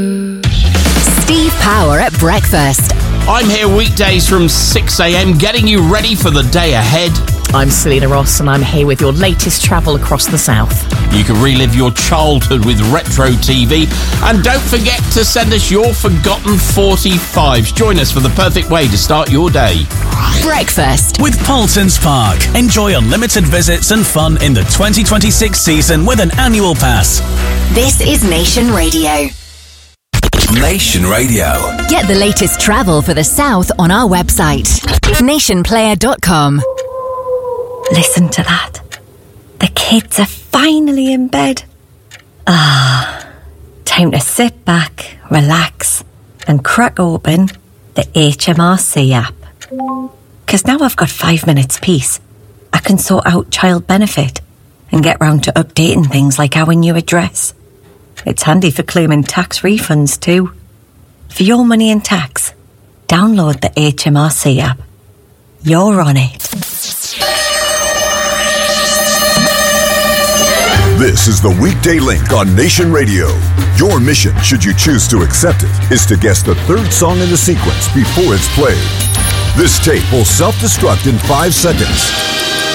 Steve Power at breakfast. I'm here weekdays from 6 a.m. getting you ready for the day ahead. I'm Selena Ross and I'm here with your latest travel across the south. You can relive your childhood with retro TV. And don't forget to send us your forgotten 45s. Join us for the perfect way to start your day. Breakfast with Paulson's Park. Enjoy unlimited visits and fun in the 2026 season with an annual pass. This is Nation Radio. Nation Radio. Get the latest travel for the south on our website, nationplayer.com. Listen to that. The kids are finally in bed. Time to sit back, relax, and crack open the HMRC app. Because now I've got 5 minutes peace. I can sort out child benefit and get round to updating things like our new address. It's handy for claiming tax refunds too. For your money and tax, download the HMRC app. You're on it. This is the Weekday Link on Nation Radio. Your mission, should you choose to accept it, is to guess the third song in the sequence before it's played. This tape will self-destruct in 5 seconds.